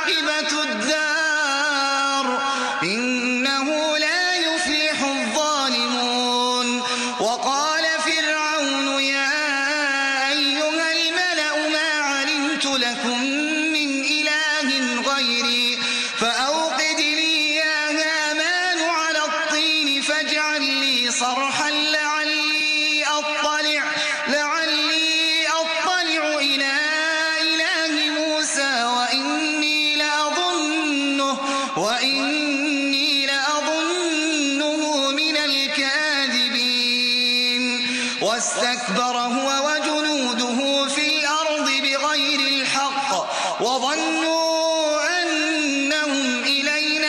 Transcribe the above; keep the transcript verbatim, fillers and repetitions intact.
عاقبة الدار إنه لا يفلح الظالمون. وقال فرعون يا أيها الملأ ما علمت لكم من إله غيري فأوقد لي يا هامان على الطين فاجعل لي صرحا لعلي أطلع لعلي أطلع إلى إله موسى وإني لأظنه وإني لأظنه من الكاذبين. واستكبر هو وجنوده